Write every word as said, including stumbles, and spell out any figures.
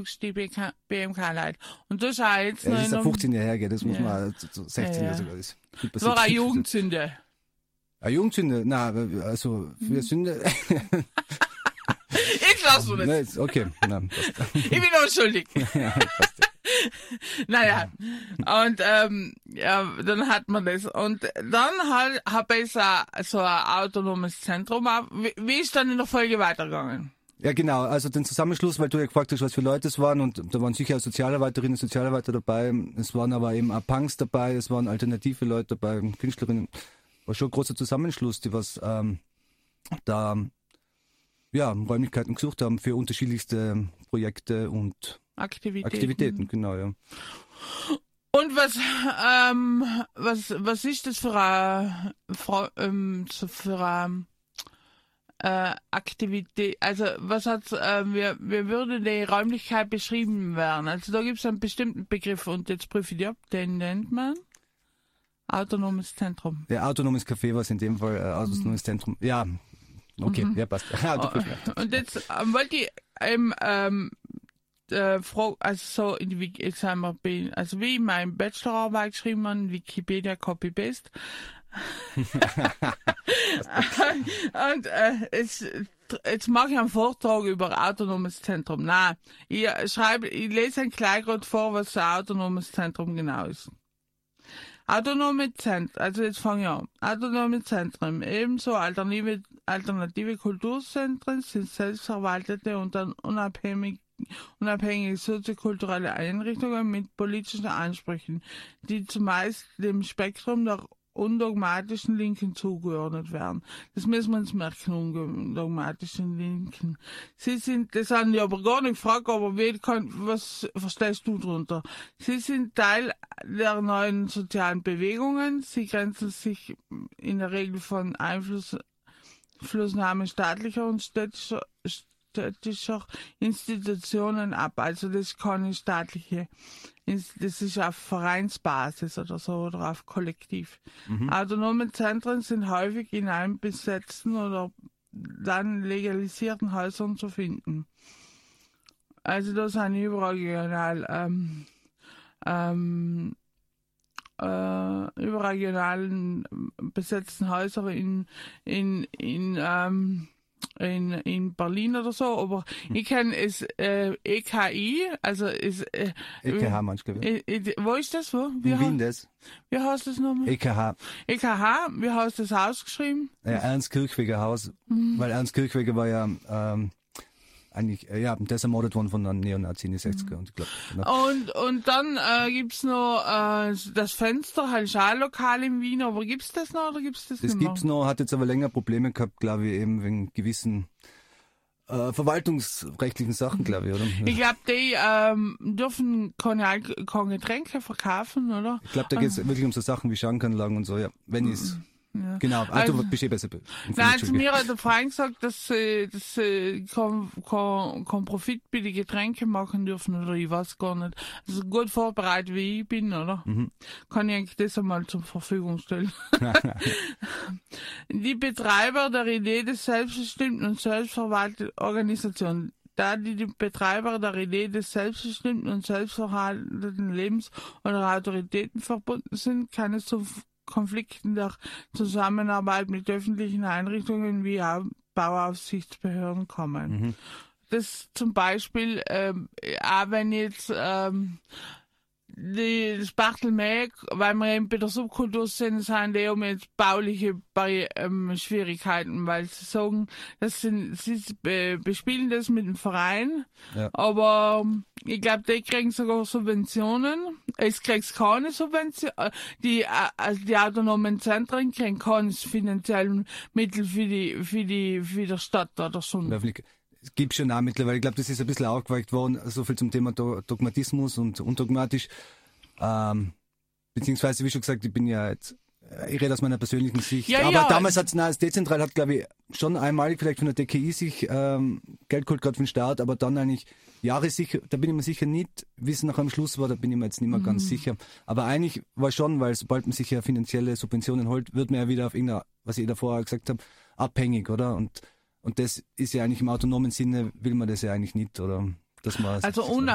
fragst du die B M K-Leute. Und das ist auch jetzt ja, noch... Das ist ja fünfzehn Jahre her, gell? Das muss ja. man, so sechzehn ja, ja. sogar. Das, das war eine Jugendsünde. Eine Jugendsünde? Nein, also für Sünde... Ich lass du das. Nein, okay, nein, passt. Ich bin auch schuldig. Ja, passt. Naja, und ähm, ja, dann hat man das. Und dann halt, habe ich so, so ein autonomes Zentrum. Wie, wie ist dann in der Folge weitergegangen? Ja, genau. Also den Zusammenschluss, weil du ja gefragt hast, was für Leute es waren. Und da waren sicher Sozialarbeiterinnen und Sozialarbeiter dabei. Es waren aber eben auch Punks dabei. Es waren alternative Leute dabei, Künstlerinnen. War schon ein großer Zusammenschluss, die was ähm, da ja, Räumlichkeiten gesucht haben für unterschiedlichste Projekte und Aktivitäten. Aktivitäten, genau, ja. Und was, ähm, was, was ist das für eine, ähm, für eine äh, Aktivität? Also, was hat, äh, wie, wie würde die Räumlichkeit beschrieben werden? Also, da gibt es einen bestimmten Begriff und jetzt prüfe ich die ab, den nennt man autonomes Zentrum. Ja, autonomes Café war es in dem Fall, äh, autonomes mhm. Zentrum. Ja, okay, mhm. ja, passt. Ja, und jetzt ähm, wollte ich ähm, ähm, Äh, Frage, also so in die, jetzt haben wir, also wie in meinem Bachelorarbeit geschrieben habe, Wikipedia Copy-Paste. Und äh, jetzt, jetzt mache ich einen Vortrag über autonomes Zentrum. Nein, ich schreibe, ich lese ein klein gerade vor, was ein autonomes Zentrum genau ist. Autonome Zentren, also jetzt fange ich an. Autonome Zentren, ebenso alternative, alternative Kulturzentren sind selbstverwaltete und dann unabhängig unabhängige soziokulturelle Einrichtungen mit politischen Ansprüchen, die zumeist dem Spektrum der undogmatischen Linken zugeordnet werden. Das müssen wir uns merken, undogmatischen Linken. Sie sind, das haben die aber gar nicht gefragt, aber wie kann, was verstehst du drunter? Sie sind Teil der neuen sozialen Bewegungen. Sie grenzen sich in der Regel von Einfluss, Einflussnahme staatlicher und städtischer städtischer Institutionen ab. Also das kann eine staatliche, das ist auf Vereinsbasis oder so oder auf Kollektiv. Mhm. Autonome Zentren sind häufig in einem besetzten oder dann legalisierten Häusern zu finden. Also das sind überregional ähm, ähm, äh, überregionalen besetzten Häuser in in in ähm, In, in Berlin oder so, aber hm. ich kenne es äh, E K I, also ist äh, E K H manchmal. Äh, äh, wo ist das? Wo? Wie in Wien das. Wie heißt das nochmal? E K H. E K H, wie hast du das ausgeschrieben? Ja, Ernst Kirchweger Haus, mhm. weil Ernst Kirchweger war ja ähm, eigentlich, äh, ja, der ist ermordet worden von einem Neonazi in die sechziger. Und, ich glaub, genau. und, und dann äh, gibt's noch äh, das Fenster, halt ist auch ein Lokal in Wien, aber gibt's das noch oder gibt's das, das nicht mehr? Das gibt's noch, hat jetzt aber länger Probleme gehabt, glaube ich, eben wegen gewissen äh, verwaltungsrechtlichen Sachen, glaube ich, oder? Ich glaube, die ähm, dürfen keine, Al- keine Getränke verkaufen, oder? Ich glaube, da geht's also, wirklich um so Sachen wie Schankanlagen und so, ja, wenn ich's... Ja. Genau, also, also du bist eh besser. Nein, zu mir hat der Freund gesagt, dass sie, dass sie kein, kein, kein Profit bei den Getränken machen dürfen, oder ich weiß gar nicht. Also gut vorbereitet, wie ich bin, oder? Mhm. Kann ich eigentlich das einmal zur Verfügung stellen. Die Betreiber der Idee des selbstbestimmten und selbstverwalteten Organisation, da die, die Betreiber der Idee des selbstbestimmten und selbstverwalteten Lebens oder Autoritäten verbunden sind, kann es zu Konflikten der Zusammenarbeit mit öffentlichen Einrichtungen wie auch Bauaufsichtsbehörden kommen. Mhm. Das zum Beispiel, ähm, auch wenn jetzt ähm, die, das Bartelmeck, weil wir eben bei der Subkulturszene sind, die haben jetzt bauliche Barri- ähm, Schwierigkeiten, weil sie sagen, das sind, sie äh, bespielen das mit dem Verein, ja. aber ich glaube, die kriegen sogar Subventionen. Es kriegt keine Subvention. Die, also die autonomen Zentren kriegen keine finanziellen Mittel für die, für die, für die Stadt oder so. Es gibt schon auch mittlerweile, ich glaube, das ist ein bisschen aufgeweicht worden, so viel zum Thema Dogmatismus und undogmatisch. Ähm, beziehungsweise, wie schon gesagt, ich bin ja jetzt, ich rede aus meiner persönlichen Sicht. Ja, aber ja. damals hat es, nein, das Dezentral hat, glaube ich, schon einmalig vielleicht von der D K I sich ähm, Geld geholt, gerade für den Staat, aber dann eigentlich Jahre sicher, da bin ich mir sicher nicht, wie es nachher am Schluss war, da bin ich mir jetzt nicht mehr mhm. ganz sicher. Aber eigentlich war schon, weil sobald man sich ja finanzielle Subventionen holt, wird man ja wieder auf irgendeiner, was ich davor gesagt habe, abhängig, oder? Und Und das ist ja eigentlich im autonomen Sinne, will man das ja eigentlich nicht, oder? Dass man also